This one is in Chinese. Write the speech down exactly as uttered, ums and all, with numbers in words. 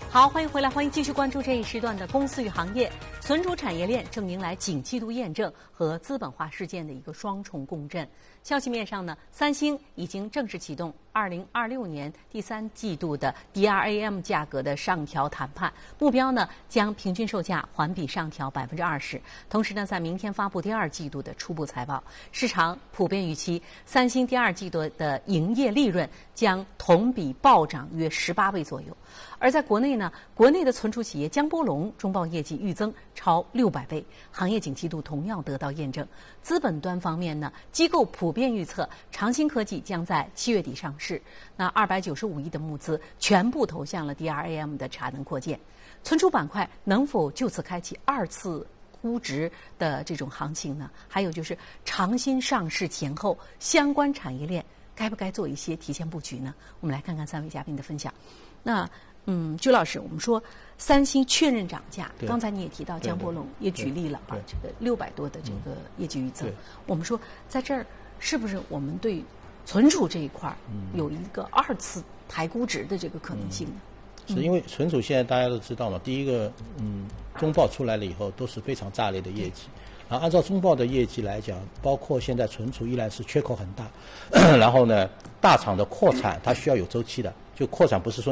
好，欢迎回来，欢迎继续关注这一时段的公司与行业。存储产业链正迎来景气度验证和资本化事件的一个双重共振。消息面上呢，三星已经正式启动二零二六年第三季度的 D R A M 价格的上调谈判，目标呢将平均售价环比上调百分之二十。同时呢，在明天发布第二季度的初步财报，市场普遍预期三星第二季度的营业利润将同比暴涨约十八倍左右。而在国内呢，国内的存储企业江波龙中报业绩预增超六百倍，行业景气度同样得到验证。资本端方面呢，机构普遍预测长兴科技将在七月底上市，那二百九十五亿的募资全部投向了 D R A M 的产能扩建。存储板块能否就此开启二次估值的这种行情呢？还有就是长兴上市前后相关产业链该不该做一些提前布局呢？我们来看看三位嘉宾的分享。那嗯，鞠老师，我们说三星确认涨价，刚才你也提到江波龙也举例了啊，这个六百多的这个业绩预增。我们说在这儿是不是我们对存储这一块有一个二次抬估值的这个可能性呢？ 是因为存储现在大家都知道嘛，第一个，嗯，中报出来了以后都是非常炸裂的业绩。然后按照中报的业绩来讲，包括现在存储依然是缺口很大，然后呢，大厂的扩产它需要有周期的，就扩产不是说